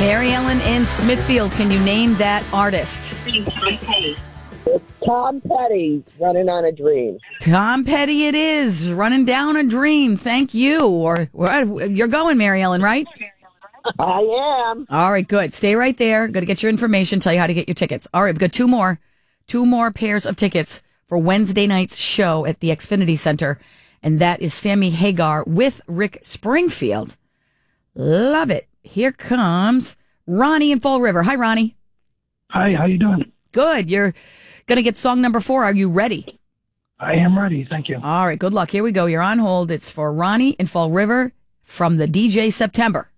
Mary Ellen in Smithfield, can you name that artist? Tom Petty, Running on a Dream. Tom Petty it is, Running Down a Dream. Thank you. Or you're going, Mary Ellen, right? I am. All right, good. Stay right there. Going to get your information, tell you how to get your tickets. All right, we've got two more pairs of tickets for Wednesday night's show at the Xfinity Center. And that is Sammy Hagar with Rick Springfield. Love it. Here comes Ronnie in Fall River. Hi, Ronnie. Hi, how you doing? Good. You're going to get song number 4. Are you ready? I am ready. Thank you. All right, good luck. Here we go. You're on hold. It's for Ronnie in Fall River from the DJ September.